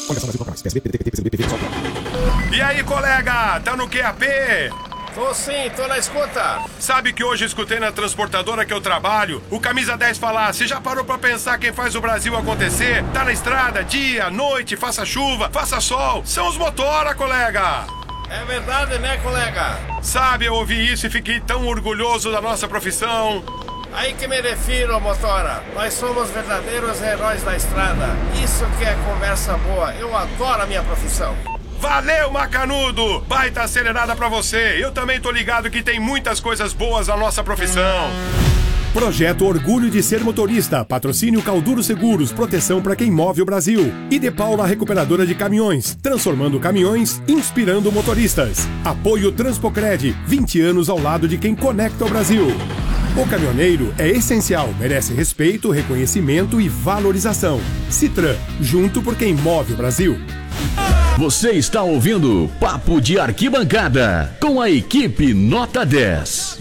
E aí, colega, tá no QAP? Tô sim, tô na escuta. Sabe que hoje escutei na transportadora que eu trabalho o Camisa 10 falar: você já parou pra pensar quem faz o Brasil acontecer? Tá na estrada, dia, noite, faça chuva, faça sol. São os motora, colega. É verdade, né, colega? Sabe, eu ouvi isso e fiquei tão orgulhoso da nossa profissão. Aí que me refiro, motora. Nós somos verdadeiros heróis da estrada. Isso que é conversa boa. Eu adoro a minha profissão. Valeu, Macanudo! Baita acelerada pra você. Eu também tô ligado que tem muitas coisas boas na nossa profissão. Projeto Orgulho de Ser Motorista. Patrocínio Calduro Seguros. Proteção para quem move o Brasil. E De Paula Recuperadora de Caminhões. Transformando caminhões, inspirando motoristas. Apoio Transpocred. 20 anos ao lado de quem conecta o Brasil. O caminhoneiro é essencial. Merece respeito, reconhecimento e valorização. Citran. Junto por quem move o Brasil. Você está ouvindo Papo de Arquibancada com a equipe Nota 10.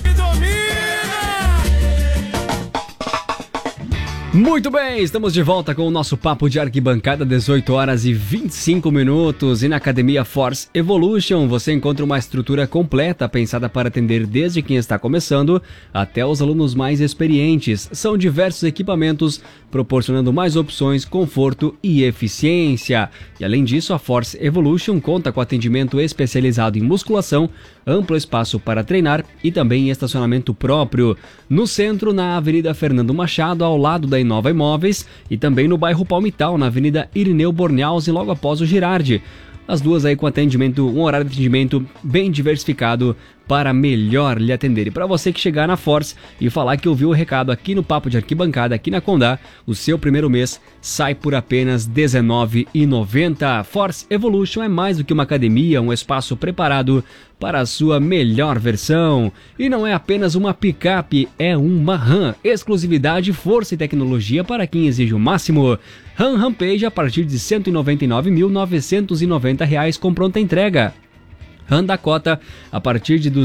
Muito bem, estamos de volta com o nosso Papo de Arquibancada, 18 horas e 25 minutos. E na Academia Force Evolution você encontra uma estrutura completa pensada para atender desde quem está começando até os alunos mais experientes. São diversos equipamentos proporcionando mais opções, conforto e eficiência. E além disso, a Force Evolution conta com atendimento especializado em musculação, amplo espaço para treinar e também estacionamento próprio. No centro, na Avenida Fernando Machado, ao lado da Inova Imóveis, e também no bairro Palmital, na Avenida Irineu Bornhaus e logo após o Girardi. As duas aí com atendimento, um horário de atendimento bem diversificado para melhor lhe atender. E para você que chegar na Force e falar que ouviu o recado aqui no Papo de Arquibancada, aqui na Condá, o seu primeiro mês sai por apenas R$19,90. Force Evolution é mais do que uma academia, um espaço preparado para a sua melhor versão. E não é apenas uma picape, é uma RAM. Exclusividade, força e tecnologia para quem exige o máximo. RAM Rampage a partir de R$ 199.990 com pronta entrega. RAM Dakota a partir de R$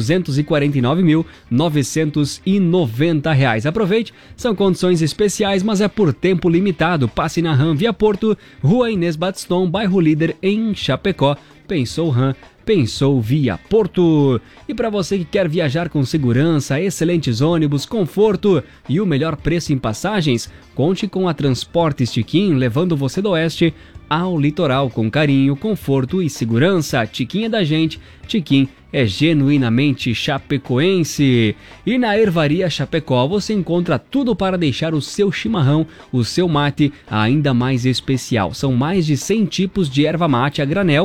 249.990. Aproveite, são condições especiais, mas é por tempo limitado. Passe na RAM Via Porto, Rua Inês Batistão, bairro Líder, em Chapecó. Pensou RAM, pensou Via Porto. E para você que quer viajar com segurança, excelentes ônibus, conforto e o melhor preço em passagens, conte com a Transportes Tiquim, levando você do oeste ao litoral com carinho, conforto e segurança. Tiquim é da gente, Tiquim é genuinamente chapecoense. E na Ervaria Chapecó você encontra tudo para deixar o seu chimarrão, o seu mate ainda mais especial. São mais de 100 tipos de erva mate a granel